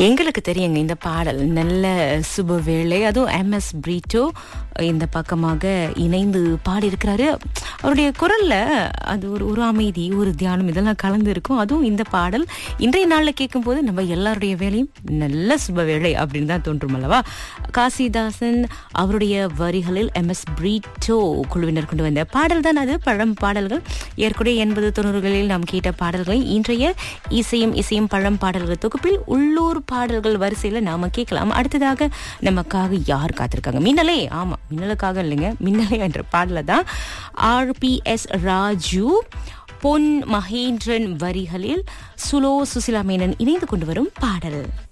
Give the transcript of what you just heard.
எங்களுக்கு தெரியுங்க இந்த பாடல் நல்ல சுபவேளை, அதுவும் MS பிரீட்டோ இந்த பக்கமாக இணைந்து பாடியிருக்கிறாரு. அவருடைய குரல்ல அது ஒரு அமைதி, ஒரு தியானம் இதெல்லாம் கலந்து இருக்கும். அதுவும் இந்த பாடல் இன்றைய நாளில் கேட்கும்போது நம்ம எல்லாருடைய வேலையும் நல்ல சுபவேளை அப்படின்னு தான் தோன்றும் அல்லவா. காசிதாசன் அவருடைய வரிகளில் MS பிரீட்டோ குழுவினர் கொண்டு வந்த பாடல் தான் அது. பழம் பாடல்கள் ஏற்கனவே 80-90களில் நாம் கேட்ட பாடல்களை இன்றைய இசையும் பழம் பாடல்கள் தொகுப்பில் உள்ளூர் பாடல்கள் வரிசையில நாம கேட்கலாம். அடுத்ததாக நமக்காக யார் காத்திருக்காங்க? மின்னலே. ஆமா, மின்னலுக்காக இல்லைங்க, மின்னலே என்ற பாடல தான் RPS ராஜு, பொன் மகேந்திரன் வரிகளில் சுலோ சுசிலா மேனன் இணைந்து கொண்டு வரும் பாடல்.